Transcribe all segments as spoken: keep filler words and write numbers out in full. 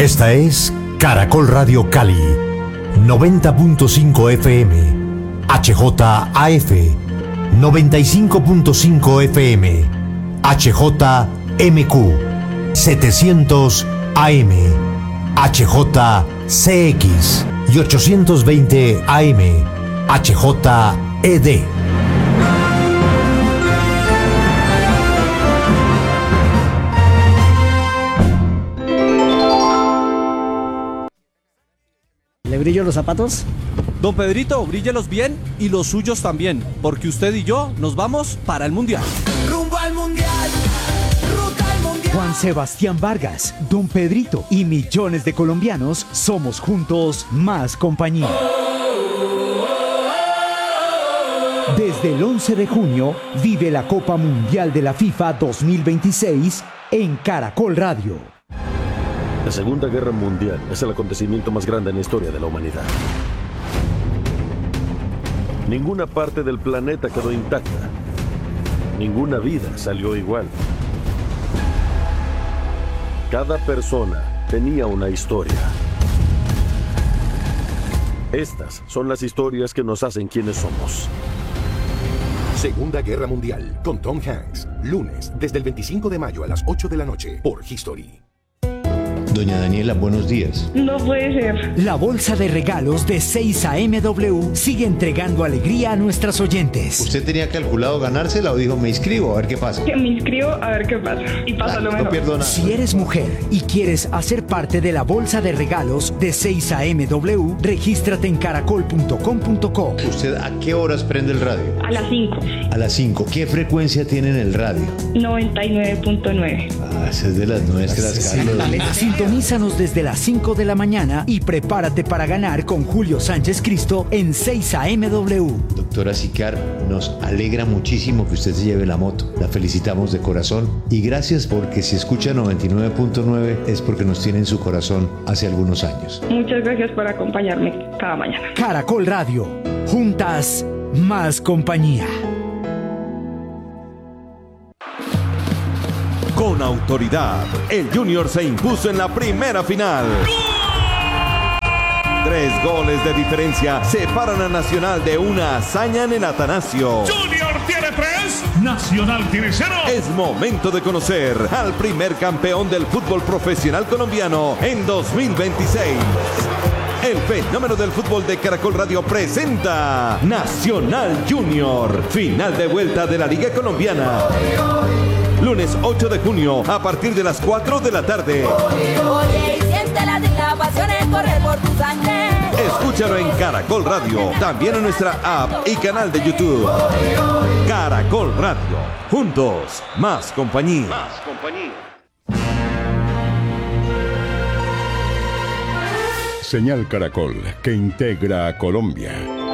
Esta es Caracol Radio Cali, noventa punto cinco F M, H J A F, noventa y cinco punto cinco F M, H J M Q, setecientos A M, H J C X y ochocientos veinte A M, H J E D. ¿Le brillo los zapatos? Don Pedrito, bríllelos bien y los suyos también, porque usted y yo nos vamos para el Mundial. Rumbo al Mundial, ruta al Mundial. Juan Sebastián Vargas, Don Pedrito y millones de colombianos somos juntos más compañía. Desde el once de junio vive la Copa Mundial de la FIFA dos mil veintiséis en Caracol Radio. La Segunda Guerra Mundial es el acontecimiento más grande en la historia de la humanidad. Ninguna parte del planeta quedó intacta. Ninguna vida salió igual. Cada persona tenía una historia. Estas son las historias que nos hacen quienes somos. Segunda Guerra Mundial, con Tom Hanks. Lunes, desde el veinticinco de mayo a las ocho de la noche, por History. Doña Daniela, buenos días. No puede ser. La bolsa de regalos de seis A M W sigue entregando alegría a nuestras oyentes. ¿Usted tenía calculado ganársela o dijo me inscribo a ver qué pasa? Que me inscribo a ver qué pasa. Y pasa lo mejor. No pierdo nada. Si eres mujer y quieres hacer parte de la bolsa de regalos de seis A M W, regístrate en caracol punto com punto co. ¿Usted a qué horas prende el radio? A las cinco. A las cinco. ¿Qué frecuencia tiene en el radio? noventa y nueve punto nueve. Ah, esa es de las nuestras, Sí, Carlos. Sintonízanos desde las cinco de la mañana y prepárate para ganar con Julio Sánchez Cristo en seis A M W. Doctora Sicar, nos alegra muchísimo que usted se lleve la moto. La felicitamos de corazón y gracias porque si escucha noventa y nueve punto nueve es porque nos tiene en su corazón hace algunos años. Muchas gracias por acompañarme cada mañana. Caracol Radio. Juntas, más compañía. Con autoridad, el Junior se impuso en la primera final. Tres goles de diferencia separan a Nacional de una hazaña en el Atanasio. Junior tiene tres, Nacional tiene cero. Es momento de conocer al primer campeón del fútbol profesional colombiano en dos mil veintiséis. El fenómeno del fútbol de Caracol Radio presenta Nacional Junior, final de vuelta de la Liga Colombiana. Lunes ocho de junio a partir de las cuatro de la tarde. Oye, y siente la la pasión es correr por tu sangre. Escúchalo en Caracol Radio, también en nuestra app y canal de YouTube. Caracol Radio, juntos, más compañía. Más compañía. Señal Caracol, que integra a Colombia.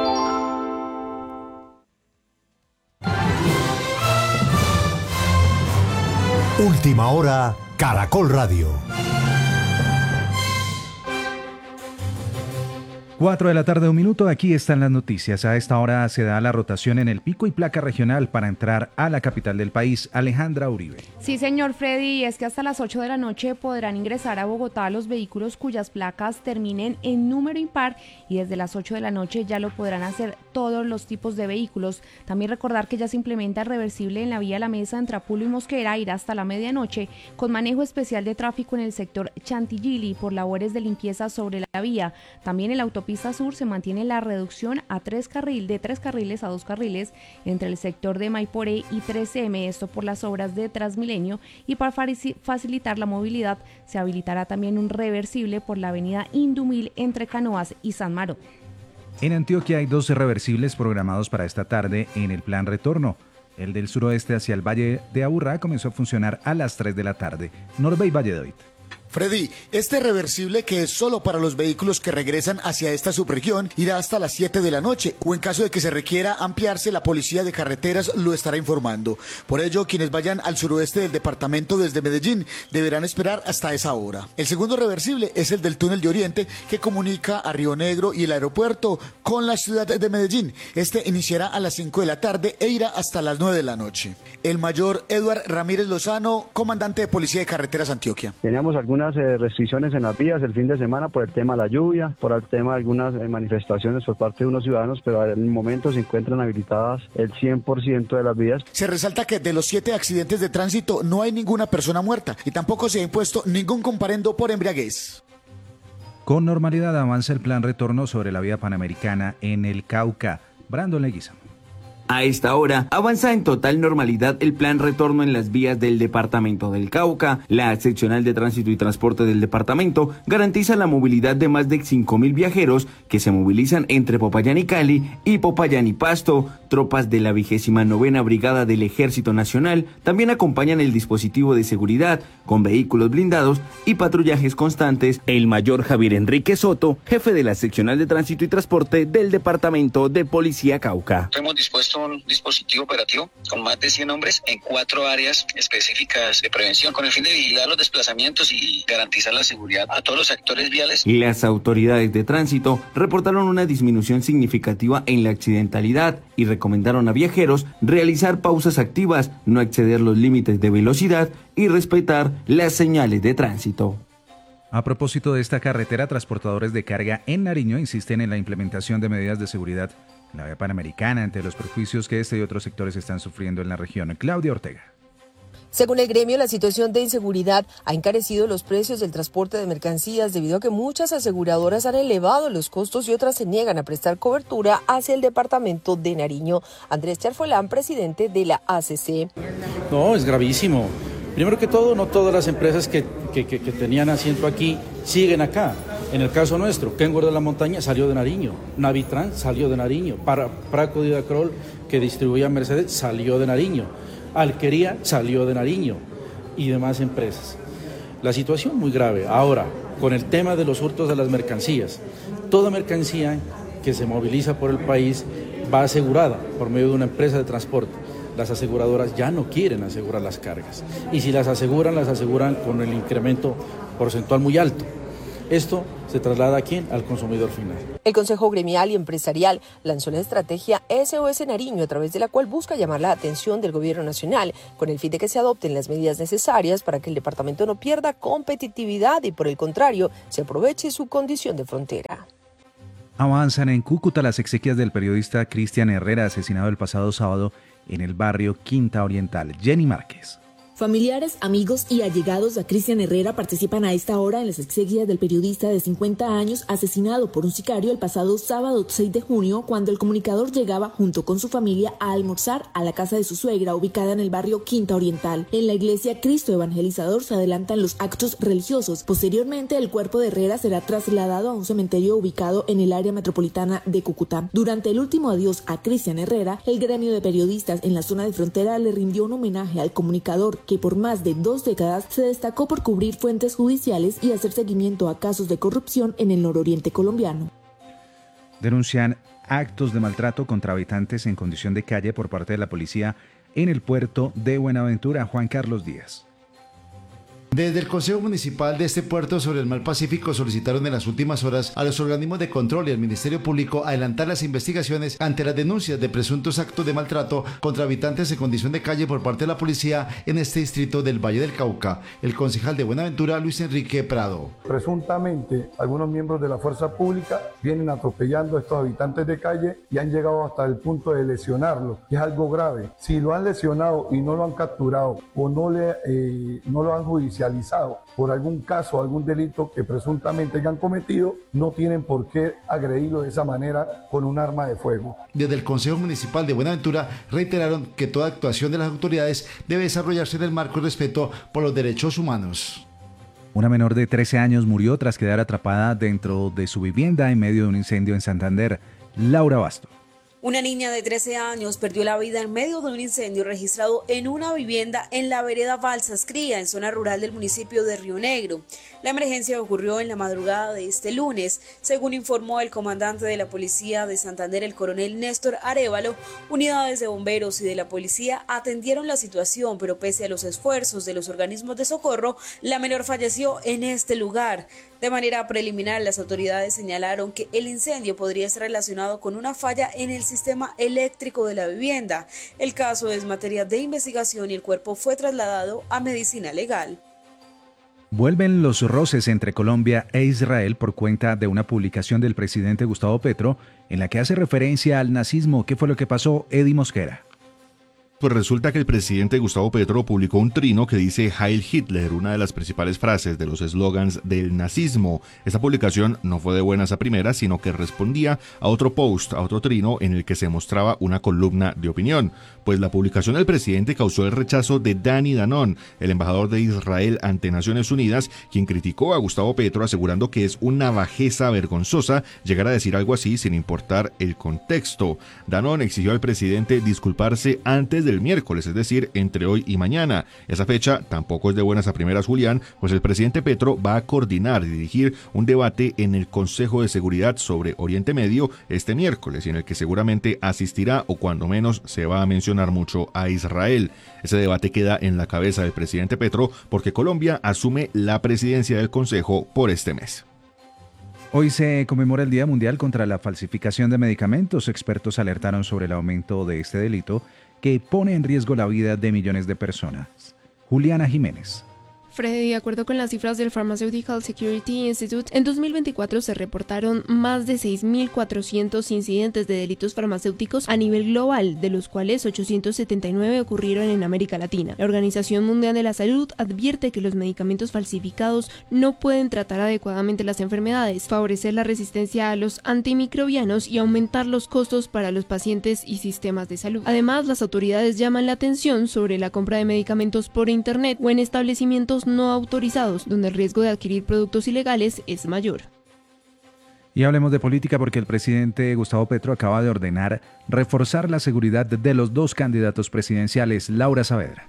Última hora, Caracol Radio. cuatro de la tarde, un minuto, aquí están las noticias. A esta hora se da la rotación en el pico y placa regional para entrar a la capital del país. Alejandra Uribe. Sí, señor Freddy, es que hasta las ocho de la noche podrán ingresar a Bogotá los vehículos cuyas placas terminen en número impar y desde las ocho de la noche ya lo podrán hacer todos los tipos de vehículos. También recordar que ya se implementa el reversible en la vía La Mesa entre Apulo y Mosquera, irá hasta la medianoche con manejo especial de tráfico en el sector Chantilly por labores de limpieza sobre la vía. También en la autopista Sur se mantiene la reducción a tres carril, de tres carriles a dos carriles entre el sector de Maiporé y tres eme, esto por las obras de Transmilenio, y para facilitar la movilidad se habilitará también un reversible por la avenida Indumil entre Canoas y San Maró. En Antioquia hay dos reversibles programados para esta tarde en el plan retorno. El del suroeste hacia el Valle de Aburrá comenzó a funcionar a las tres de la tarde. Norbey Valledovit. Freddy, este reversible, que es solo para los vehículos que regresan hacia esta subregión, irá hasta las siete de la noche, o en caso de que se requiera ampliarse, la Policía de Carreteras lo estará informando. Por ello, quienes vayan al suroeste del departamento desde Medellín deberán esperar hasta esa hora. El segundo reversible es el del túnel de Oriente, que comunica a Río Negro y el aeropuerto con la ciudad de Medellín. Este iniciará a las cinco de la tarde e irá hasta las nueve de la noche. El mayor Eduard Ramírez Lozano, comandante de Policía de Carreteras Antioquia. Teníamos alguna algunas eh, restricciones en las vías el fin de semana por el tema de la lluvia, por el tema de algunas eh, manifestaciones por parte de unos ciudadanos, pero en el momento se encuentran habilitadas el cien por ciento de las vías. Se resalta que de los siete accidentes de tránsito no hay ninguna persona muerta y tampoco se ha impuesto ningún comparendo por embriaguez. Con normalidad avanza el plan retorno sobre la vía panamericana en el Cauca. Brandon Leguizamo. A esta hora, avanza en total normalidad el plan retorno en las vías del departamento del Cauca. La seccional de tránsito y transporte del departamento garantiza la movilidad de más de cinco mil viajeros que se movilizan entre Popayán y Cali y Popayán y Pasto. Tropas de la vigésima novena Brigada del Ejército Nacional también acompañan el dispositivo de seguridad con vehículos blindados y patrullajes constantes. El mayor Javier Enrique Soto, jefe de la seccional de tránsito y transporte del departamento de Policía Cauca. Hemos dispuesto un dispositivo operativo con más de cien hombres en cuatro áreas específicas de prevención con el fin de vigilar los desplazamientos y garantizar la seguridad a todos los actores viales. Las autoridades de tránsito reportaron una disminución significativa en la accidentalidad y recomendaron a viajeros realizar pausas activas, no exceder los límites de velocidad y respetar las señales de tránsito. A propósito de esta carretera, transportadores de carga en Nariño insisten en la implementación de medidas de seguridad en la vía panamericana ante los perjuicios que este y otros sectores están sufriendo en la región. Claudia Ortega. Según el gremio, la situación de inseguridad ha encarecido los precios del transporte de mercancías debido a que muchas aseguradoras han elevado los costos y otras se niegan a prestar cobertura hacia el departamento de Nariño. Andrés Charfolán, presidente de la A C C. No, es gravísimo. Primero que todo, no todas las empresas que, que, que, que tenían asiento aquí siguen acá. En el caso nuestro, Kenworth de la Montaña salió de Nariño, Navitrans salió de Nariño, Para, Praco de Idacrol, que distribuía Mercedes, salió de Nariño, Alquería salió de Nariño y demás empresas. La situación muy grave. Ahora, con el tema de los hurtos de las mercancías, toda mercancía que se moviliza por el país va asegurada por medio de una empresa de transporte. Las aseguradoras ya no quieren asegurar las cargas y si las aseguran, las aseguran con el incremento porcentual muy alto. Esto se traslada ¿a quién? Al consumidor final. El Consejo Gremial y Empresarial lanzó la estrategia S O S Nariño, a través de la cual busca llamar la atención del Gobierno Nacional con el fin de que se adopten las medidas necesarias para que el departamento no pierda competitividad y, por el contrario, se aproveche su condición de frontera. Avanzan en Cúcuta las exequias del periodista Cristian Herrera, asesinado el pasado sábado en el barrio Quinta Oriental. Jenny Márquez. Familiares, amigos y allegados a Cristian Herrera participan a esta hora en las exequias del periodista de cincuenta años asesinado por un sicario el pasado sábado seis de junio, cuando el comunicador llegaba junto con su familia a almorzar a la casa de su suegra ubicada en el barrio Quinta Oriental. En la iglesia Cristo Evangelizador se adelantan los actos religiosos. Posteriormente, el cuerpo de Herrera será trasladado a un cementerio ubicado en el área metropolitana de Cúcuta. Durante el último adiós a Cristian Herrera, el gremio de periodistas en la zona de frontera le rindió un homenaje al comunicador que por más de dos décadas se destacó por cubrir fuentes judiciales y hacer seguimiento a casos de corrupción en el nororiente colombiano. Denuncian actos de maltrato contra habitantes en condición de calle por parte de la policía en el puerto de Buenaventura. Juan Carlos Díaz. Desde el Consejo Municipal de este puerto sobre el Mar Pacífico solicitaron en las últimas horas a los organismos de control y al Ministerio Público adelantar las investigaciones ante las denuncias de presuntos actos de maltrato contra habitantes en condición de calle por parte de la policía en este distrito del Valle del Cauca. El concejal de Buenaventura, Luis Enrique Prado. Presuntamente, algunos miembros de la fuerza pública vienen atropellando a estos habitantes de calle y han llegado hasta el punto de lesionarlos. Es algo grave. Si lo han lesionado y no lo han capturado o no, le, eh, no lo han judicializado por algún caso, algún delito que presuntamente hayan cometido, no tienen por qué agredirlo de esa manera con un arma de fuego. Desde el Consejo Municipal de Buenaventura reiteraron que toda actuación de las autoridades debe desarrollarse en el marco de respeto por los derechos humanos. Una menor de trece años murió tras quedar atrapada dentro de su vivienda en medio de un incendio en Santander. Laura Basto. Una niña de trece años perdió la vida en medio de un incendio registrado en una vivienda en la vereda Balsas Cría, en zona rural del municipio de Río Negro. La emergencia ocurrió en la madrugada de este lunes. Según informó el comandante de la policía de Santander, el coronel Néstor Arévalo, unidades de bomberos y de la policía atendieron la situación, pero pese a los esfuerzos de los organismos de socorro, la menor falleció en este lugar. De manera preliminar, las autoridades señalaron que el incendio podría estar relacionado con una falla en el sistema eléctrico de la vivienda. El caso es materia de investigación y el cuerpo fue trasladado a medicina legal. Vuelven los roces entre Colombia e Israel por cuenta de una publicación del presidente Gustavo Petro en la que hace referencia al nazismo. ¿Qué fue lo que pasó, Eddie Mosquera? Pues resulta que el presidente Gustavo Petro publicó un trino que dice Heil Hitler, una de las principales frases de los eslogans del nazismo. Esta publicación no fue de buenas a primeras, sino que respondía a otro post, a otro trino en el que se mostraba una columna de opinión. Pues la publicación del presidente causó el rechazo de Dani Danon, el embajador de Israel ante Naciones Unidas, quien criticó a Gustavo Petro asegurando que es una bajeza vergonzosa llegar a decir algo así sin importar el contexto. Danon exigió al presidente disculparse antes de el miércoles, es decir, entre hoy y mañana. Esa fecha tampoco es de buenas a primeras, Julián, pues el presidente Petro va a coordinar y dirigir un debate en el Consejo de Seguridad sobre Oriente Medio este miércoles, y en el que seguramente asistirá o cuando menos se va a mencionar mucho a Israel. Ese debate queda en la cabeza del presidente Petro porque Colombia asume la presidencia del Consejo por este mes. Hoy se conmemora el Día Mundial contra la Falsificación de Medicamentos. Expertos alertaron sobre el aumento de este delito que pone en riesgo la vida de millones de personas. Juliana Jiménez. Freddy, de acuerdo con las cifras del Pharmaceutical Security Institute, en dos mil veinticuatro se reportaron más de seis mil cuatrocientos incidentes de delitos farmacéuticos a nivel global, de los cuales ochocientos setenta y nueve ocurrieron en América Latina. La Organización Mundial de la Salud advierte que los medicamentos falsificados no pueden tratar adecuadamente las enfermedades, favorecer la resistencia a los antimicrobianos y aumentar los costos para los pacientes y sistemas de salud. Además, las autoridades llaman la atención sobre la compra de medicamentos por internet o en establecimientos no autorizados, donde el riesgo de adquirir productos ilegales es mayor. Y hablemos de política porque el presidente Gustavo Petro acaba de ordenar reforzar la seguridad de los dos candidatos presidenciales. Laura Saavedra.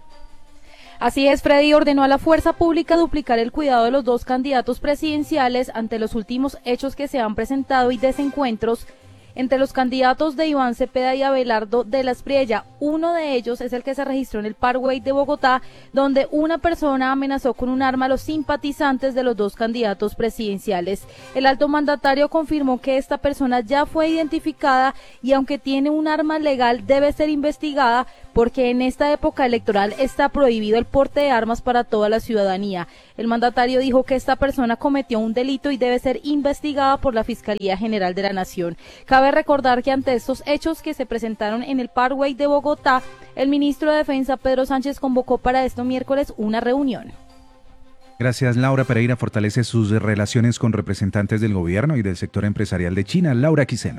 Así es, Freddy ordenó a la fuerza pública duplicar el cuidado de los dos candidatos presidenciales ante los últimos hechos que se han presentado y desencuentros entre los candidatos de Iván Cepeda y Abelardo de la Espriella. Uno de ellos es el que se registró en el Parkway de Bogotá, donde una persona amenazó con un arma a los simpatizantes de los dos candidatos presidenciales. El alto mandatario confirmó que esta persona ya fue identificada y aunque tiene un arma legal debe ser investigada porque en esta época electoral está prohibido el porte de armas para toda la ciudadanía. El mandatario dijo que esta persona cometió un delito y debe ser investigada por la Fiscalía General de la Nación. Cabe recordar que ante estos hechos que se presentaron en el Parkway de Bogotá, el ministro de Defensa, Pedro Sánchez, convocó para este miércoles una reunión. Gracias, Laura. Pereira fortalece sus relaciones con representantes del gobierno y del sector empresarial de China. Laura Quiseno.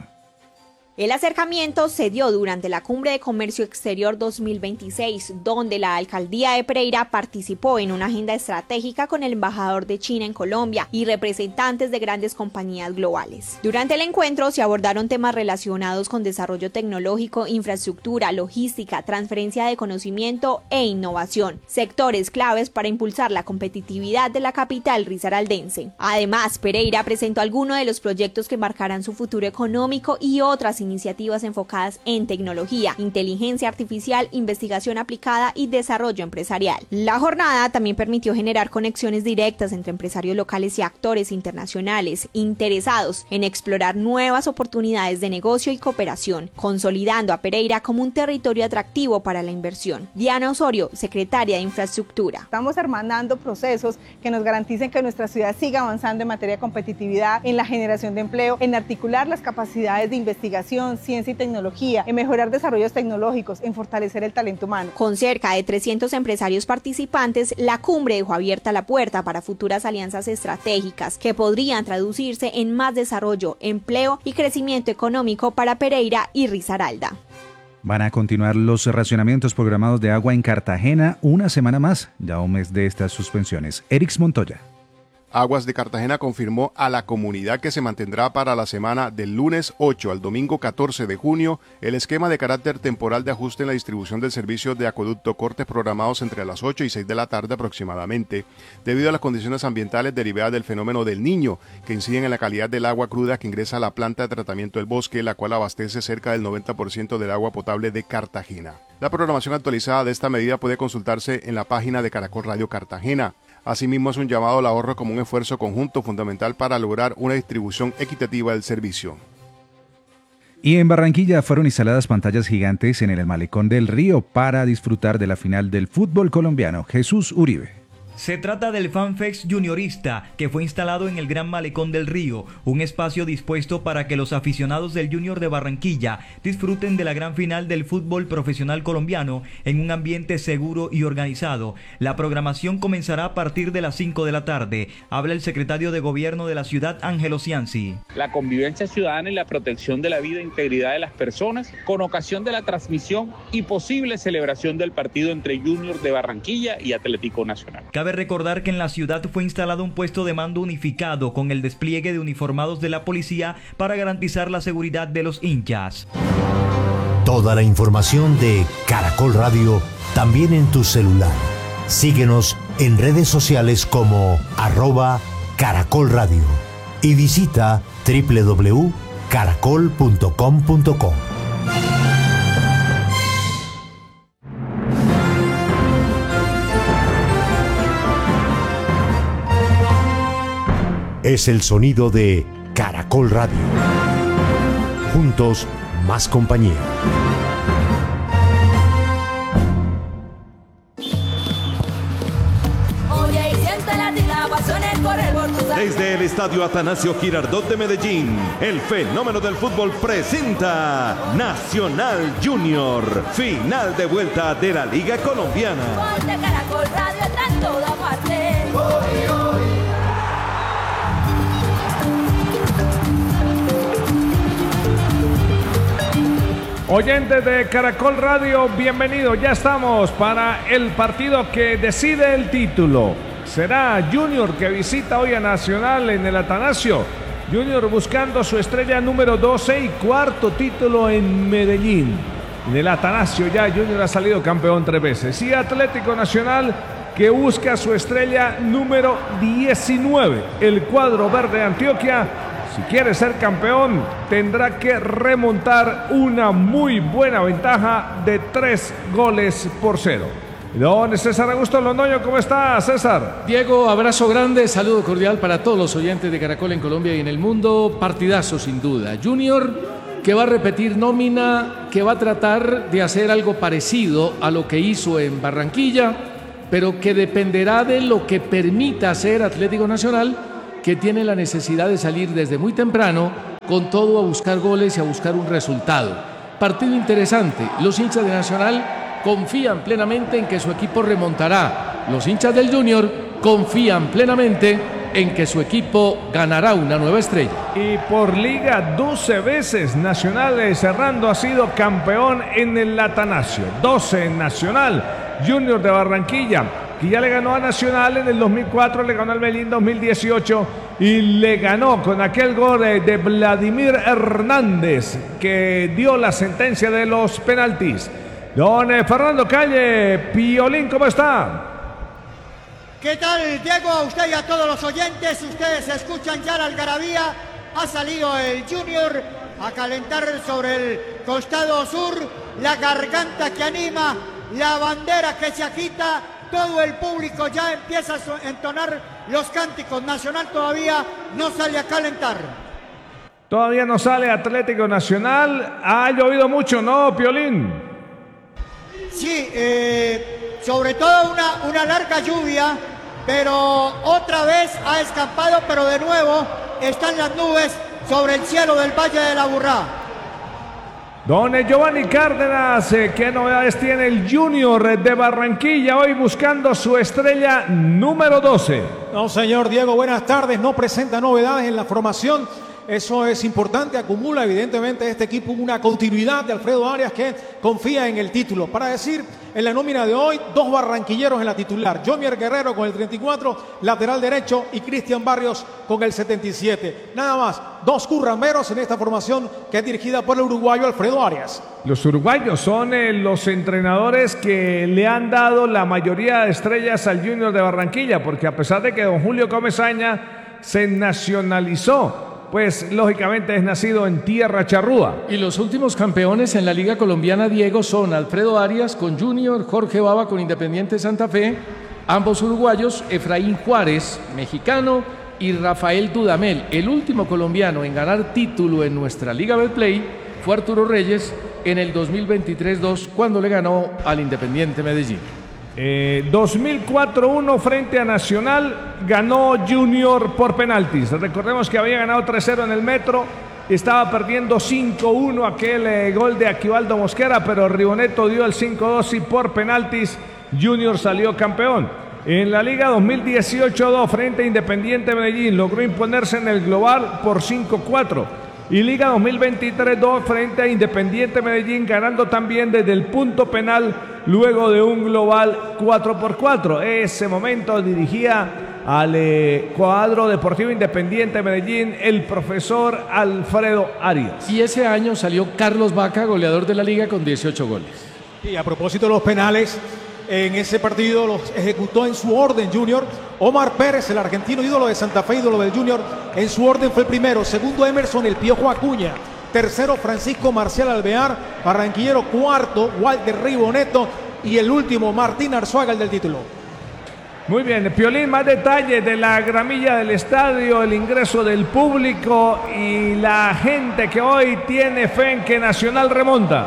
El acercamiento se dio durante la Cumbre de Comercio Exterior dos mil veintiséis, donde la alcaldía de Pereira participó en una agenda estratégica con el embajador de China en Colombia y representantes de grandes compañías globales. Durante el encuentro se abordaron temas relacionados con desarrollo tecnológico, infraestructura, logística, transferencia de conocimiento e innovación, sectores claves para impulsar la competitividad de la capital risaraldense. Además, Pereira presentó algunos de los proyectos que marcarán su futuro económico y otras iniciativas enfocadas en tecnología, inteligencia artificial, investigación aplicada y desarrollo empresarial. La jornada también permitió generar conexiones directas entre empresarios locales y actores internacionales interesados en explorar nuevas oportunidades de negocio y cooperación, consolidando a Pereira como un territorio atractivo para la inversión. Diana Osorio, secretaria de Infraestructura. Estamos hermanando procesos que nos garanticen que nuestra ciudad siga avanzando en materia de competitividad, en la generación de empleo, en articular las capacidades de investigación, ciencia y tecnología, en mejorar desarrollos tecnológicos, en fortalecer el talento humano. Con cerca de trescientos empresarios participantes, la cumbre dejó abierta la puerta para futuras alianzas estratégicas que podrían traducirse en más desarrollo, empleo y crecimiento económico para Pereira y Risaralda. Van a continuar los racionamientos programados de agua en Cartagena una semana más, ya un mes de estas suspensiones. Erix Montoya. Aguas de Cartagena confirmó a la comunidad que se mantendrá para la semana del lunes ocho al domingo catorce de junio el esquema de carácter temporal de ajuste en la distribución del servicio de acueducto cortes programados entre las ocho y seis de la tarde aproximadamente, debido a las condiciones ambientales derivadas del fenómeno del Niño, que inciden en la calidad del agua cruda que ingresa a la planta de tratamiento del Bosque, la cual abastece cerca del noventa por ciento del agua potable de Cartagena. La programación actualizada de esta medida puede consultarse en la página de Caracol Radio Cartagena. Asimismo, es un llamado al ahorro como un esfuerzo conjunto fundamental para lograr una distribución equitativa del servicio. Y en Barranquilla fueron instaladas pantallas gigantes en el Malecón del Río para disfrutar de la final del fútbol colombiano. Jesús Uribe. Se trata del FanFest Juniorista, que fue instalado en el Gran Malecón del Río, un espacio dispuesto para que los aficionados del Junior de Barranquilla disfruten de la gran final del fútbol profesional colombiano en un ambiente seguro y organizado. La programación comenzará a partir de las cinco de la tarde. Habla el secretario de Gobierno de la ciudad, Ángelo Cianci. La convivencia ciudadana y la protección de la vida e integridad de las personas, con ocasión de la transmisión y posible celebración del partido entre Junior de Barranquilla y Atlético Nacional. Cabe recordar que en la ciudad fue instalado un puesto de mando unificado con el despliegue de uniformados de la policía para garantizar la seguridad de los hinchas. Toda la información de Caracol Radio también en tu celular. Síguenos en redes sociales como arroba Caracol Radio y visita doble u doble u doble u punto caracol punto com punto co. Es el sonido de Caracol Radio. Juntos, más compañía. Desde el Estadio Atanasio Girardot de Medellín, el fenómeno del fútbol presenta Nacional Junior, final de vuelta de la Liga Colombiana. Ponte Caracol Radio está en toda parte. Hoy, hoy. Oyentes de Caracol Radio, bienvenidos. Ya estamos para el partido que decide el título. Será Junior que visita hoy a Nacional en el Atanasio. Junior buscando su estrella número doce y cuarto título en Medellín. En el Atanasio ya Junior ha salido campeón tres veces. Y Atlético Nacional que busca su estrella número diecinueve. El cuadro verde de Antioquia, si quiere ser campeón, tendrá que remontar una muy buena ventaja de tres goles por cero. Don César Augusto Londoño, ¿cómo está, César? Diego, abrazo grande, saludo cordial para todos los oyentes de Caracol en Colombia y en el mundo. Partidazo sin duda. Junior que va a repetir nómina, que va a tratar de hacer algo parecido a lo que hizo en Barranquilla, pero que dependerá de lo que permita hacer Atlético Nacional, que tiene la necesidad de salir desde muy temprano con todo a buscar goles y a buscar un resultado. Partido interesante. Los hinchas de Nacional confían plenamente en que su equipo remontará. Los hinchas del Junior confían plenamente en que su equipo ganará una nueva estrella. Y por liga, doce veces Nacional cerrando ha sido campeón en el Atanasio. doce en Nacional. Junior de Barranquilla, que ya le ganó a Nacional en el dos mil cuatro, le ganó al Medellín dos mil dieciocho y le ganó con aquel gol de Vladimir Hernández que dio la sentencia de los penaltis. Don Fernando Calle, Piolín, ¿cómo está? ¿Qué tal, Diego? A usted y a todos los oyentes, ustedes escuchan ya la algarabía. Ha salido el Junior a calentar sobre el costado sur, la garganta que anima, la bandera que se agita, todo el público ya empieza a entonar los cánticos. Nacional todavía no sale a calentar. Todavía no sale Atlético Nacional. Ha llovido mucho, ¿no, Piolín? Sí, eh, sobre todo una, una larga lluvia, pero otra vez ha escapado, pero de nuevo están las nubes sobre el cielo del Valle de la Burrá. Don Giovanni Cárdenas, eh, ¿qué novedades tiene el Junior de Barranquilla hoy buscando su estrella número doce? No, señor Diego, buenas tardes. No presenta novedades en la formación. Eso es importante, acumula evidentemente este equipo una continuidad de Alfredo Arias que confía en el título. Para decir, en la nómina de hoy, dos barranquilleros en la titular. Jomier Guerrero con el treinta y cuatro, lateral derecho, y Cristian Barrios con el setenta y siete. Nada más, dos curramberos en esta formación que es dirigida por el uruguayo Alfredo Arias. Los uruguayos son eh, los entrenadores que le han dado la mayoría de estrellas al Junior de Barranquilla, porque a pesar de que don Julio Comesaña se nacionalizó, pues lógicamente es nacido en tierra charrúa. Y los últimos campeones en la Liga Colombiana, Diego, son Alfredo Arias con Junior, Jorge Baba con Independiente Santa Fe, ambos uruguayos, Efraín Juárez, mexicano, y Rafael Dudamel. El último colombiano en ganar título en nuestra Liga Betplay fue Arturo Reyes en el dos mil veintitrés dos, cuando le ganó al Independiente Medellín. Eh, dos mil cuatro uno frente a Nacional, ganó Junior por penaltis. Recordemos que había ganado tres cero en el Metro, estaba perdiendo cinco uno aquel eh, gol de Aquivaldo Mosquera, pero Riboneto dio el cinco dos y por penaltis Junior salió campeón. En la Liga dos mil dieciocho dos frente a Independiente Medellín, logró imponerse en el global por cinco cuatro. Y Liga dos mil veintitrés dos frente a Independiente Medellín, ganando también desde el punto penal luego de un global cuatro por cuatro. Ese momento dirigía al eh, cuadro Deportivo Independiente Medellín el profesor Alfredo Arias. Y ese año salió Carlos Vaca, goleador de la liga, con dieciocho goles. Y a propósito de los penales, en ese partido los ejecutó en su orden Junior. Omar Pérez, el argentino ídolo de Santa Fe, ídolo del Junior, en su orden fue el primero. Segundo, Emerson El Piojo Acuña. Tercero, Francisco Marcial Alvear. Barranquillero, cuarto, Walter Riboneto. Y el último, Martín Arzuaga, el del título. Muy bien, Piolín, más detalles de la gramilla del estadio, el ingreso del público y la gente que hoy tiene fe en que Nacional remonta.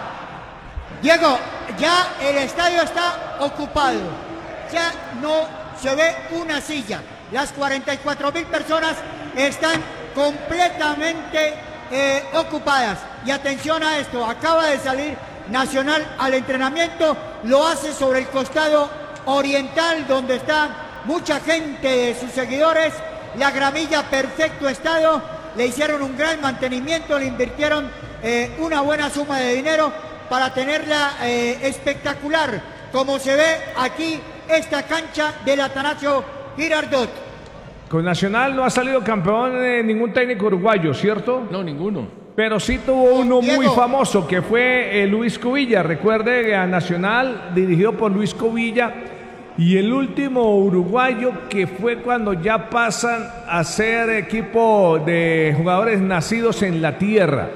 Diego, ya el estadio está ocupado, ya no se ve una silla, las cuarenta y cuatro mil personas están completamente eh, ocupadas. Y atención a esto, acaba de salir Nacional al entrenamiento, lo hace sobre el costado oriental donde está mucha gente de sus seguidores, la gramilla perfecto estado, le hicieron un gran mantenimiento, le invirtieron eh, una buena suma de dinero para tenerla eh, espectacular, como se ve aquí esta cancha del Atanasio Girardot. Con Nacional no ha salido campeón eh, ningún técnico uruguayo, ¿cierto? No, ninguno. Pero sí tuvo uno Diego. muy famoso, que fue eh, Luis Cubilla. Recuerde que a Nacional, dirigido por Luis Cubilla, y el último uruguayo que fue cuando ya pasan a ser equipo de jugadores nacidos en la tierra.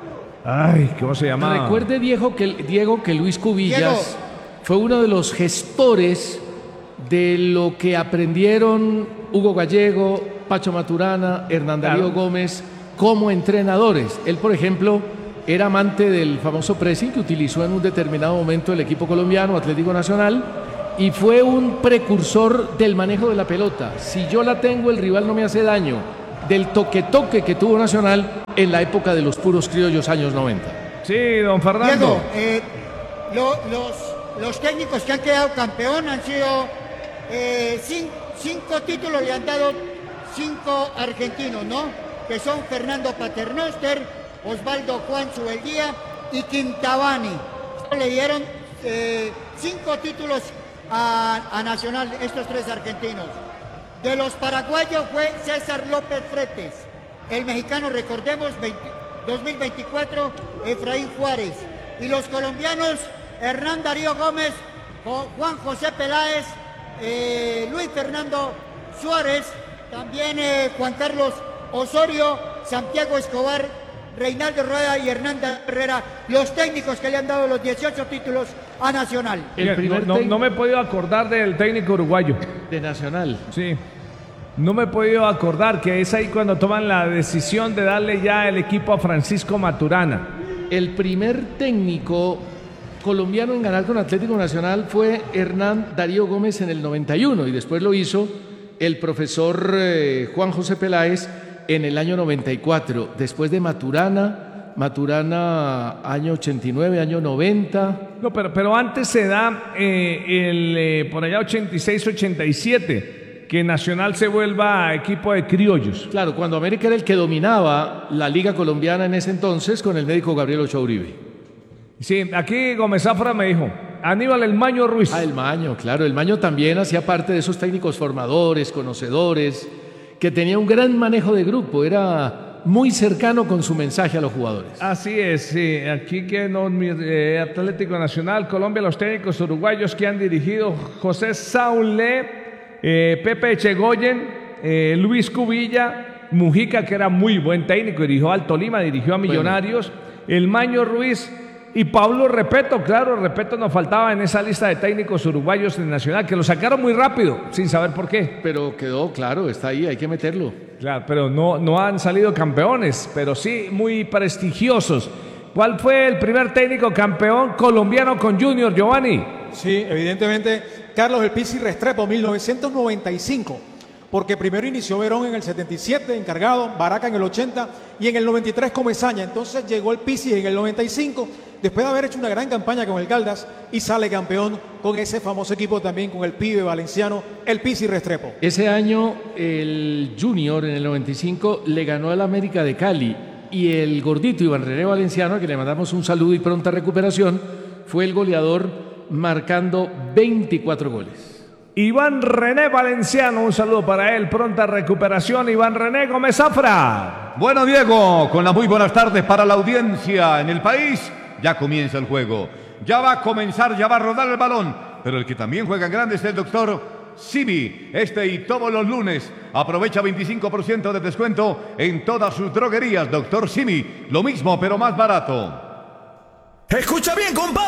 Ay, ¿cómo se llamaba? Recuerde, Diego, que, Diego, que Luis Cubillas Diego. fue uno de los gestores de lo que aprendieron Hugo Gallego, Pacho Maturana, Hernán Darío claro. Gómez como entrenadores. Él, por ejemplo, era amante del famoso pressing que utilizó en un determinado momento el equipo colombiano, Atlético Nacional, y fue un precursor del manejo de la pelota. Si yo la tengo, el rival no me hace daño. Del toque-toque que tuvo Nacional en la época de los puros criollos años noventa. Sí, don Fernando. Diego, eh, lo, los, los técnicos que han quedado campeón han sido eh, cinco, cinco títulos, le han dado cinco argentinos, ¿no? Que son Fernando Paternoster, Osvaldo Juan Subeldía y Quintabani. Le dieron eh, cinco títulos a, a Nacional, estos tres argentinos. De los paraguayos fue César López Fretes. El mexicano, recordemos, veinte, dos mil veinticuatro, Efraín Juárez. Y los colombianos, Hernán Darío Gómez, Juan José Peláez, eh, Luis Fernando Suárez, también eh, Juan Carlos Osorio, Santiago Escobar, Reinaldo Rueda y Hernanda Herrera, los técnicos que le han dado los dieciocho títulos a Nacional. El primer no, no, no me he podido acordar del técnico uruguayo. De Nacional. Sí. No me he podido acordar que es ahí cuando toman la decisión de darle ya el equipo a Francisco Maturana. El primer técnico colombiano en ganar con Atlético Nacional fue Hernán Darío Gómez en el noventa y uno y después lo hizo el profesor eh, Juan José Peláez en el año noventa y cuatro. Después de Maturana, Maturana año ochenta y nueve, año noventa. No, pero, pero antes se da eh, el eh, por allá ochenta y seis, ochenta y siete, que Nacional se vuelva equipo de criollos. Claro, cuando América era el que dominaba la Liga Colombiana en ese entonces con el médico Gabriel Ochoa Uribe. Sí, aquí Gómez Zafra me dijo, Aníbal El Maño Ruiz. Ah, El Maño, claro, El Maño también hacía parte de esos técnicos formadores, conocedores, que tenía un gran manejo de grupo, era muy cercano con su mensaje a los jugadores. Así es, sí. Aquí que no, eh, Atlético Nacional, Colombia, los técnicos uruguayos que han dirigido José Saulé, eh, Pepe Echegoyen, eh, Luis Cubilla, Mujica, que era muy buen técnico, dirigió al Tolima, dirigió a Millonarios, bueno. El Maño Ruiz y Pablo Repeto. Claro, Repeto nos faltaba en esa lista de técnicos uruguayos en Nacional, que lo sacaron muy rápido, sin saber por qué. Pero quedó claro, está ahí, hay que meterlo. Claro, pero no, no han salido campeones, pero sí muy prestigiosos. ¿Cuál fue el primer técnico campeón colombiano con Junior, Giovanni? Sí, evidentemente, Carlos El Pizzi Restrepo, mil novecientos noventa y cinco. Porque primero inició Verón en el setenta y siete, encargado, Baraca en el ochenta y en el noventa y tres Comesaña. Entonces llegó el Pizzi en el noventa y cinco, después de haber hecho una gran campaña con el Caldas y sale campeón con ese famoso equipo también, con el pibe valenciano, el Pizzi Restrepo. Ese año el Junior en el noventa y cinco le ganó al América de Cali y el gordito Iván René Valenciano, a quien le mandamos un saludo y pronta recuperación, fue el goleador marcando veinticuatro goles. Iván René Valenciano, un saludo para él, pronta recuperación. Iván René Gómez Zafra. Bueno, Diego, con las muy buenas tardes para la audiencia en el país, ya comienza el juego. Ya va a comenzar, ya va a rodar el balón, pero el que también juega en grande es el doctor Simi. Este y todos los lunes aprovecha veinticinco por ciento de descuento en todas sus droguerías. doctor Simi, lo mismo pero más barato. Escucha bien, compadre.